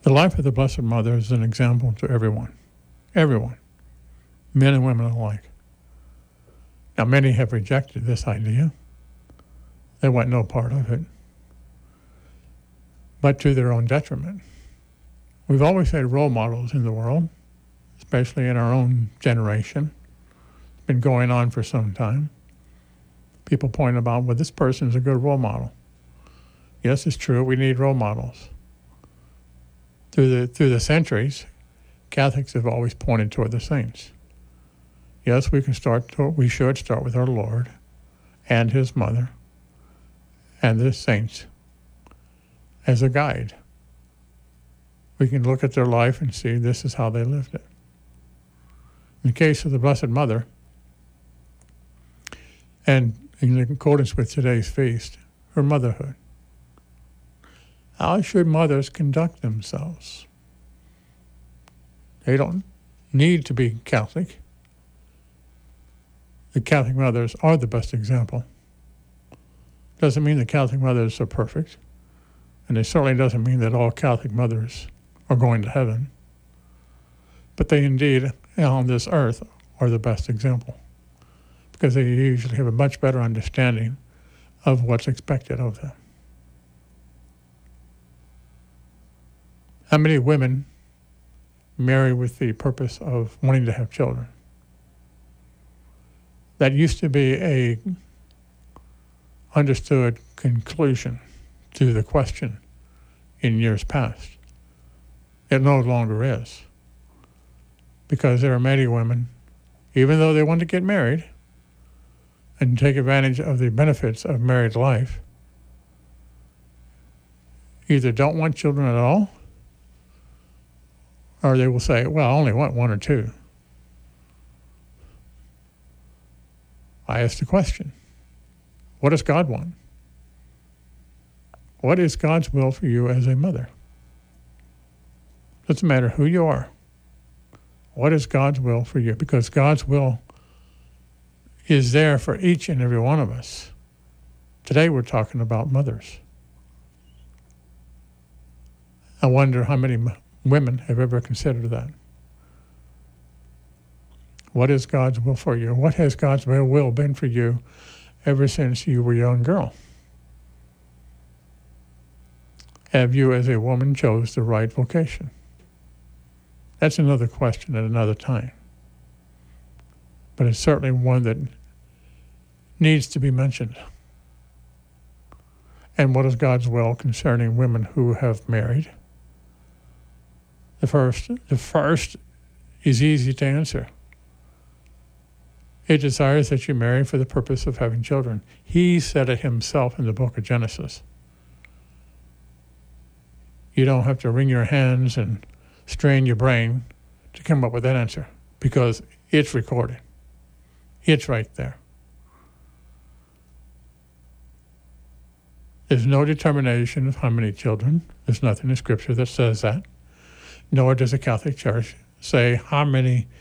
The life of the Blessed Mother is an example to everyone, men and women alike. Now, many have rejected this idea. They want no part of it, but to their own detriment. We've always had role models in the world, especially in our own generation. It's been going on for some time. People point about, well, this person's a good role model. Yes, it's true, we need role models. Through the centuries, Catholics have always pointed toward the saints. Yes, we should start with our Lord and His Mother and the saints as a guide. We can look at their life and see this is how they lived it. In the case of the Blessed Mother, and in accordance with today's feast, her motherhood. How should mothers conduct themselves? They don't need to be Catholic. The Catholic mothers are the best example. Doesn't mean the Catholic mothers are perfect, and it certainly doesn't mean that all Catholic mothers are going to heaven. But they indeed, on this earth, are the best example, because they usually have a much better understanding of what's expected of them. How many women marry with the purpose of wanting to have children? That used to be a understood conclusion to the question in years past. It no longer is. Because there are many women, even though they want to get married and take advantage of the benefits of married life, either don't want children at all, or they will say, well, I only want one or two. I ask the question, what does God want? What is God's will for you as a mother? Doesn't matter who you are. What is God's will for you? Because God's will is there for each and every one of us. Today we're talking about mothers. I wonder how many women have ever considered that. What is God's will for you? What has God's will been for you ever since you were a young girl? Have you as a woman chose the right vocation? That's another question at another time. But it's certainly one that needs to be mentioned. And what is God's will concerning women who have married? The first is easy to answer. He desires that you marry for the purpose of having children. He said it himself in the book of Genesis. You don't have to wring your hands and strain your brain to come up with that answer, because it's recorded. It's right there. There's no determination of how many children. There's nothing in Scripture that says that. Nor does the Catholic Church say how many